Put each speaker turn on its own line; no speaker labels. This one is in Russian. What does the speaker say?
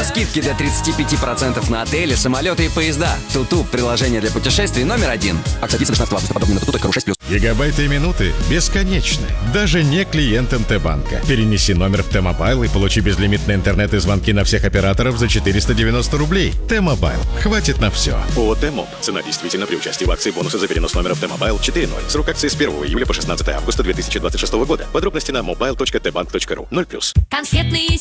Скидки до 35% на отели, самолеты и поезда. Туту – приложение для путешествий номер 1. Акция длится до 16 августа. Подробнее на tutu.ru 6+.
Гигабайты и минуты бесконечны. Даже не клиентам Т-банка. Перенеси номер в Т-мобайл и получи безлимитный интернет и звонки на всех операторов за 490 рублей. Т-мобайл. Хватит на все.
ООО «Т-моб». Цена действительно при участии в акции бонусы за перенос номера в Т-мобайл 4.0. Срок акции с 1 июля по 16 августа 2026 года. Подробности на mobile.tbank.ru 0+.
Конфетные